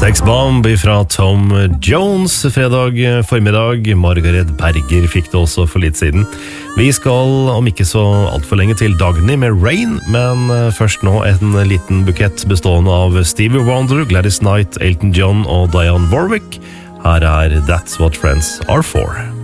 Sex Bomb fra Tom Jones fredag formiddag. Margaret Berger fikk det også for litt siden. Vi skal om ikke så alt for lenge til Dagny med Rain, men først nå en liten bukett bestående av Stevie Wonder, Gladys Knight, Elton John og Dionne Warwick. Her That's What Friends Are For.